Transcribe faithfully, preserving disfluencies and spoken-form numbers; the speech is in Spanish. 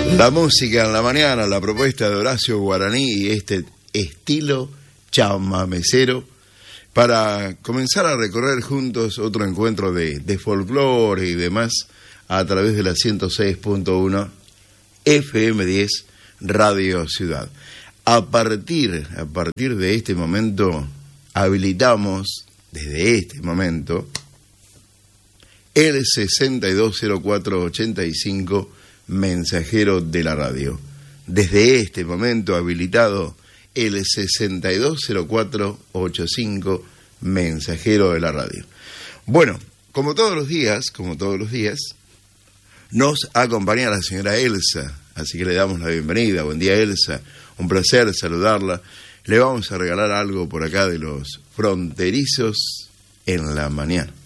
La música en la mañana, la propuesta de Horacio Guaraní y este estilo chamamecero para comenzar a recorrer juntos otro encuentro de, de folclore y demás a través de la ciento seis punto uno F M diez Radio Ciudad. A partir, a partir de este momento habilitamos, desde este momento, el sesenta y dos cero cuatro ochenta y cinco mensajero de la radio. Desde este momento habilitado el sesenta y dos cero cuatro ochenta y cinco mensajero de la radio. Bueno, como todos los días, como todos los días, nos acompaña la señora Elsa, así que le damos la bienvenida. Buen día, Elsa, un placer saludarla. Le vamos a regalar algo por acá de los fronterizos en la mañana.